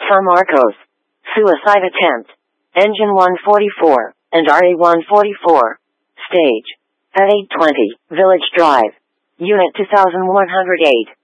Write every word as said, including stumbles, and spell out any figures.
San Marcos. Suicide attempt. Engine one forty-four, and R E one forty-four. Stage. At eight twenty, Village Drive. Unit two thousand one hundred eight.